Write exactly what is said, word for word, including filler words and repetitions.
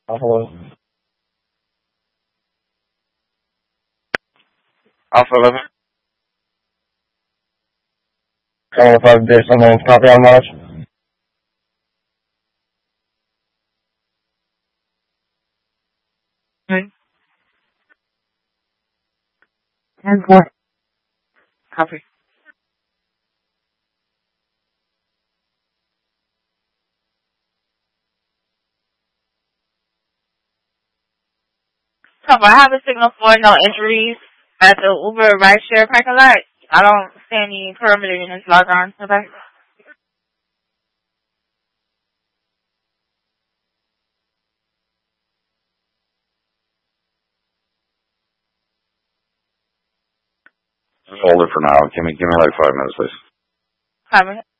Hello. Alpha eleven. Calling five days, someone copy on March. Okay. ten four. Copy. So I have a signal for no injuries at the Uber rideshare parking lot. I don't see any perimeter units logged on. Okay. Hold it for now. Give me, give me like five minutes, please. Copy.